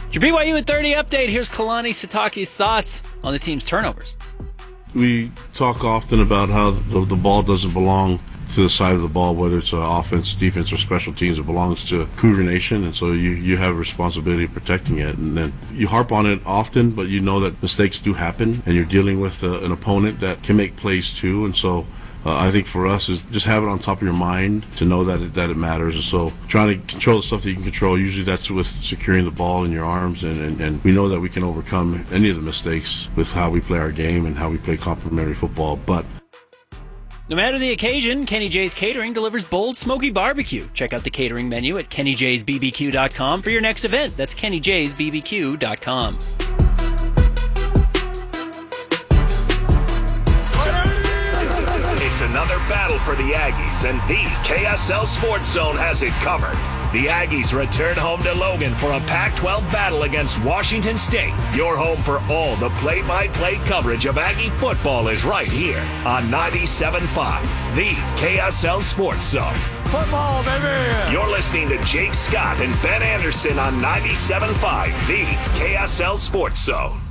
Your BYU at 30 update. Here's Kalani Sitake's thoughts on the team's turnovers. We talk often about how the ball doesn't belong to the side of the ball, whether it's offense, defense, or special teams. It belongs to Cougar Nation, and so you have a responsibility of protecting it. And then you harp on it often, but you know that mistakes do happen, and you're dealing with an opponent that can make plays too. And so I think for us is just have it on top of your mind to know that it matters. And so trying to control the stuff that you can control, usually that's with securing the ball in your arms, and we know that we can overcome any of the mistakes with how we play our game and how we play complementary football. But no matter the occasion, Kenny J's Catering delivers bold, smoky barbecue. Check out the catering menu at kennyjsbbq.com for your next event. That's kennyjsbbq.com. It's another battle for the Aggies, and the KSL Sports Zone has it covered. The Aggies return home to Logan for a Pac-12 battle against Washington State. Your home for all the play-by-play coverage of Aggie football is right here on 97.5, the KSL Sports Zone. Football, baby! You're listening to Jake Scott and Ben Anderson on 97.5, the KSL Sports Zone.